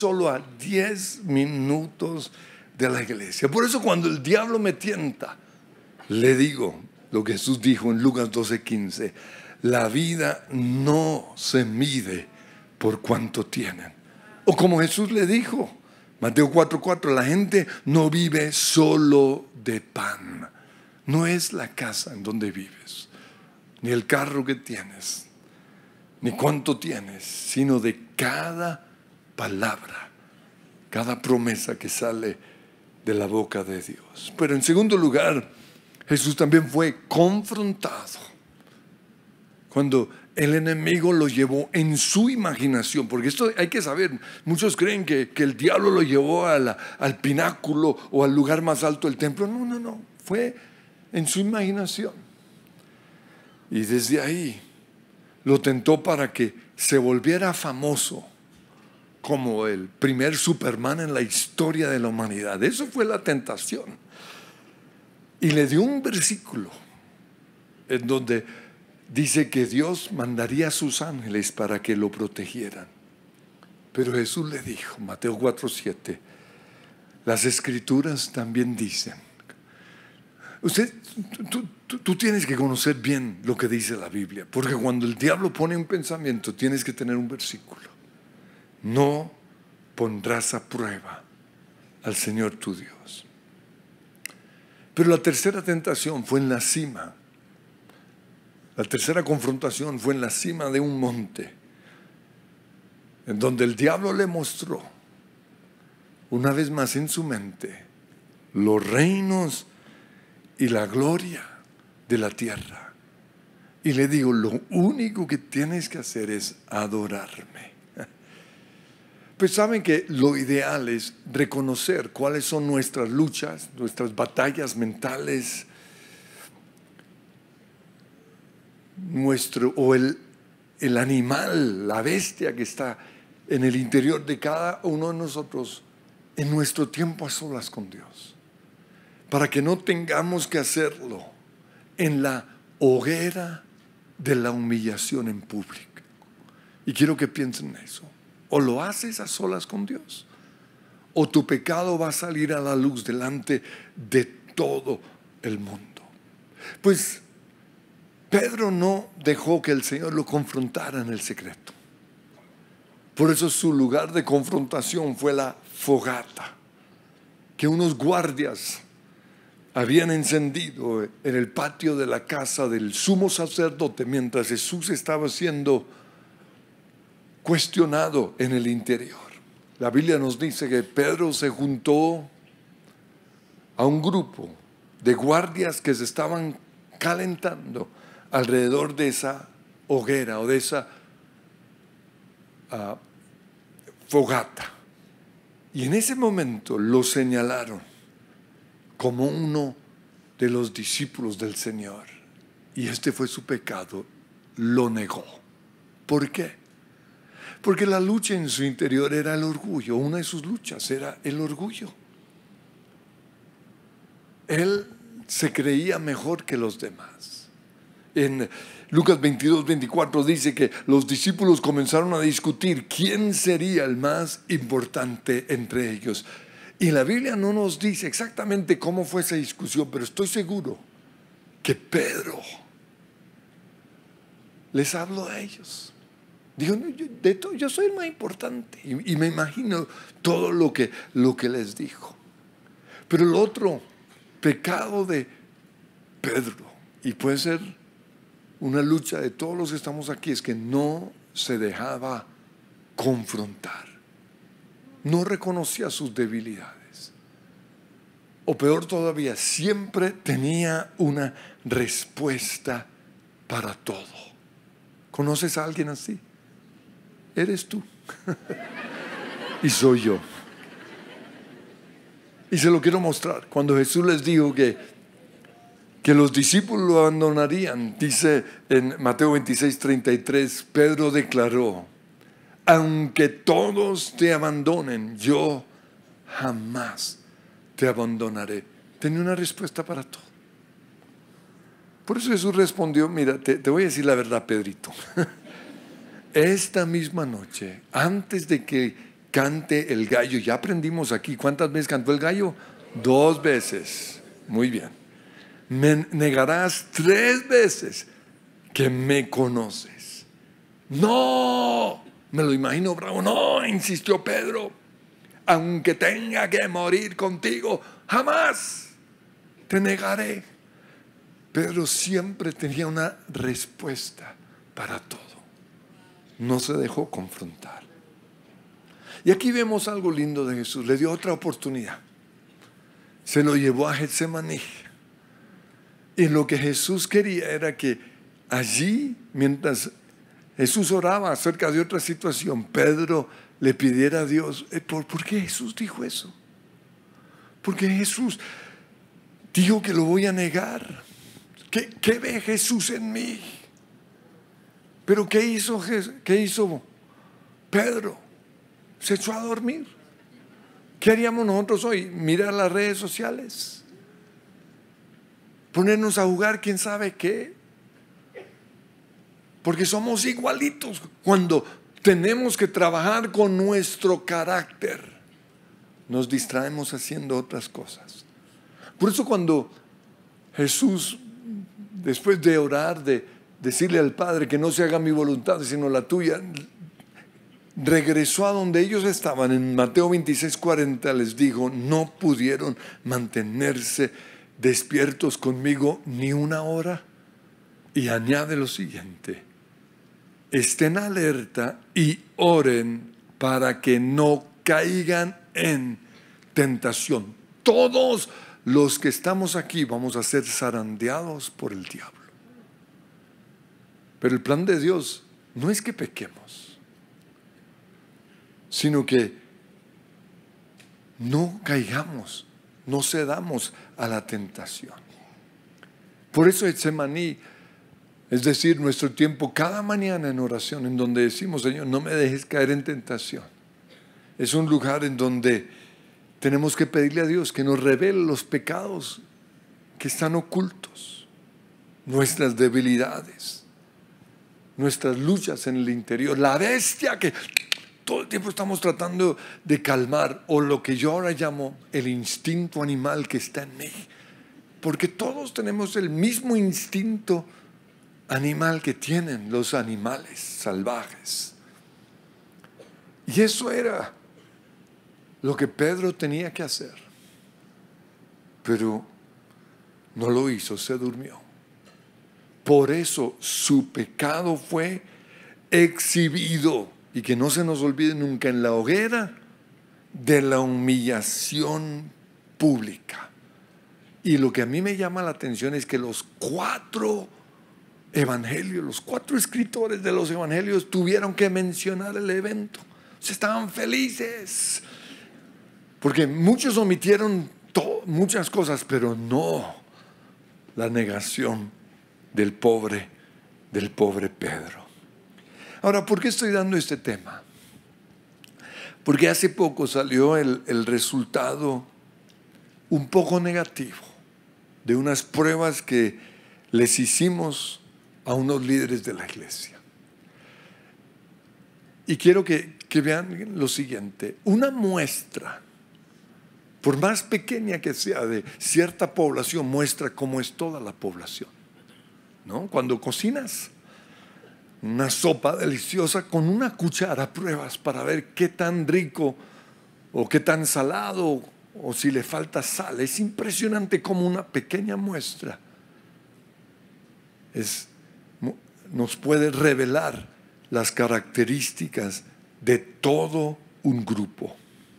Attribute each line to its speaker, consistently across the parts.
Speaker 1: solo a 10 minutos de la iglesia. Por eso cuando el diablo me tienta, le digo lo que Jesús dijo en Lucas 12:15: la vida no se mide por cuánto tienen. O como Jesús le dijo, Mateo 4:4, la gente no vive solo de pan. No es la casa en donde vives, ni el carro que tienes, ni cuánto tienes, sino de cada palabra, cada promesa que sale de la boca de Dios. Pero en segundo lugar, Jesús también fue confrontado cuando el enemigo lo llevó en su imaginación. Porque esto hay que saber, muchos creen que el diablo lo llevó al pináculo o al lugar más alto del templo. No, fue en su imaginación. Y desde ahí lo tentó para que se volviera famoso como el primer Superman en la historia de la humanidad. Eso fue la tentación. Y le dio un versículo en donde dice que Dios mandaría a sus ángeles para que lo protegieran. Pero Jesús le dijo, Mateo 4:7, las escrituras también dicen. Tú tienes que conocer bien lo que dice la Biblia, porque cuando el diablo pone un pensamiento, tienes que tener un versículo. No pondrás a prueba al Señor tu Dios. Pero la tercera tentación fue en la cima. La tercera confrontación fue en la cima de un monte, en donde el diablo le mostró, una vez más en su mente, los reinos y la gloria de la tierra. Y le digo, lo único que tienes que hacer es adorarme. Pues saben que lo ideal es reconocer cuáles son nuestras luchas, nuestras batallas mentales, el animal, la bestia que está en el interior de cada uno de nosotros en nuestro tiempo a solas con Dios, para que no tengamos que hacerlo en la hoguera de la humillación en público. Y quiero que piensen en eso. O lo haces a solas con Dios, o tu pecado va a salir a la luz delante de todo el mundo. Pues Pedro no dejó que el Señor lo confrontara en el secreto. Por eso su lugar de confrontación fue la fogata que unos guardias habían encendido en el patio de la casa del sumo sacerdote mientras Jesús estaba siendo cuestionado en el interior. La Biblia nos dice que Pedro se juntó a un grupo de guardias que se estaban calentando alrededor de esa hoguera o de esa fogata. Y en ese momento lo señalaron como uno de los discípulos del Señor. Y este fue su pecado, lo negó. ¿Por qué? Porque la lucha en su interior era el orgullo. Una de sus luchas era el orgullo. Él se creía mejor que los demás. En Lucas 22:24 dice que los discípulos comenzaron a discutir quién sería el más importante entre ellos. Y la Biblia no nos dice exactamente cómo fue esa discusión, pero estoy seguro que Pedro les habló a ellos. Dijo, yo soy el más importante. Y me imagino todo lo que les dijo. Pero el otro pecado de Pedro, y puede ser una lucha de todos los que estamos aquí, es que no se dejaba confrontar. No reconocía sus debilidades. O peor todavía, siempre tenía una respuesta para todo. ¿Conoces a alguien así? Eres tú. Y soy yo. Y se lo quiero mostrar. Cuando Jesús les dijo que los discípulos lo abandonarían, dice en Mateo 26:33, Pedro declaró, aunque todos te abandonen, yo jamás te abandonaré. Tenía una respuesta para todo. Por eso Jesús respondió, mira, te voy a decir la verdad, Pedrito. Esta misma noche, antes de que cante el gallo. Ya aprendimos aquí. ¿Cuántas veces cantó el gallo? 2 veces. Muy bien. Me negarás 3 veces que me conoces. No, me lo imagino bravo. No, insistió Pedro. Aunque tenga que morir contigo, jamás te negaré. Pedro siempre tenía una respuesta para todo. No se dejó confrontar. Y aquí vemos algo lindo de Jesús. Le dio otra oportunidad. Se lo llevó a Getsemaní. Y lo que Jesús quería era que allí, mientras Jesús oraba acerca de otra situación, Pedro le pidiera a Dios. ¿Por qué Jesús dijo eso? Porque Jesús dijo que lo voy a negar. ¿Qué ve Jesús en mí? Pero ¿qué hizo Pedro? Se echó a dormir. ¿Qué haríamos nosotros hoy? Mirar las redes sociales, ponernos a jugar quién sabe qué, porque somos igualitos cuando tenemos que trabajar con nuestro carácter. Nos distraemos haciendo otras cosas. Por eso cuando Jesús, después de orar, de decirle al Padre que no se haga mi voluntad sino la tuya, regresó a donde ellos estaban. En Mateo 26:40 les dijo: no pudieron mantenerse despiertos conmigo ni una hora. Y añade lo siguiente: estén alerta y oren para que no caigan en tentación. Todos los que estamos aquí vamos a ser zarandeados por el diablo. Pero el plan de Dios no es que pequemos, sino que no caigamos, no cedamos a la tentación. Por eso Getsemaní, es decir, nuestro tiempo cada mañana en oración, en donde decimos: Señor, no me dejes caer en tentación. Es un lugar en donde tenemos que pedirle a Dios que nos revele los pecados que están ocultos, nuestras debilidades, nuestras luchas en el interior, la bestia que todo el tiempo estamos tratando de calmar, o lo que yo ahora llamo el instinto animal que está en mí, porque todos tenemos el mismo instinto animal que tienen los animales salvajes. Y eso era lo que Pedro tenía que hacer, pero no lo hizo, se durmió. Por eso su pecado fue exhibido. Y que no se nos olvide nunca, en la hoguera de la humillación pública. Y lo que a mí me llama la atención es que los 4 evangelios, los 4 escritores de los evangelios tuvieron que mencionar el evento. Se estaban felices, porque muchos omitieron muchas cosas, pero no la negación del pobre Pedro. Ahora, ¿por qué estoy dando este tema? Porque hace poco salió el resultado un poco negativo de unas pruebas que les hicimos a unos líderes de la iglesia. Y quiero que vean lo siguiente: una muestra, por más pequeña que sea, de cierta población, muestra cómo es toda la población, ¿no? Cuando cocinas una sopa deliciosa, con una cuchara pruebas para ver qué tan rico o qué tan salado, o si le falta sal. Es impresionante cómo una pequeña muestra nos puede revelar las características de todo un grupo.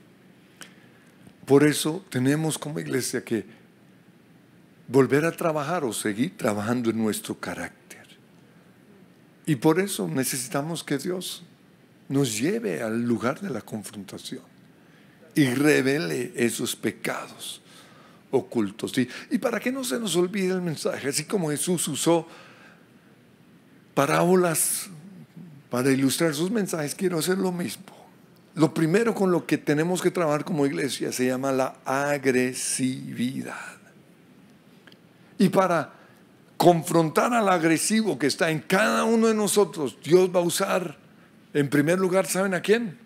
Speaker 1: Por eso tenemos como iglesia que volver a trabajar o seguir trabajando en nuestro carácter. Y por eso necesitamos que Dios nos lleve al lugar de la confrontación y revele esos pecados ocultos. Y para que no se nos olvide el mensaje, así como Jesús usó parábolas para ilustrar sus mensajes, quiero hacer lo mismo. Lo primero con lo que tenemos que trabajar como iglesia se llama la agresividad. Y para confrontar al agresivo que está en cada uno de nosotros, Dios va a usar, en primer lugar, ¿saben a quién?